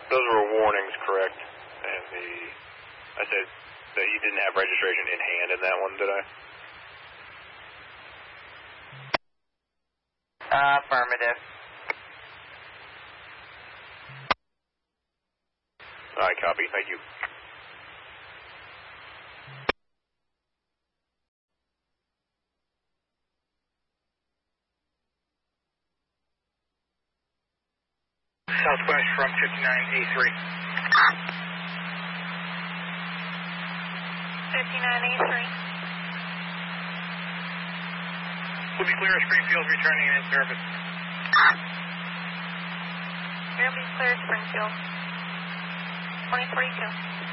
Those were warnings, correct? And I said that you didn't have registration in hand in that one, did I? Affirmative. All right, copy. Thank you. Southwest from 59A3. 59A3. Will be clear, Springfield returning in service. We'll be clear, Springfield. 2042.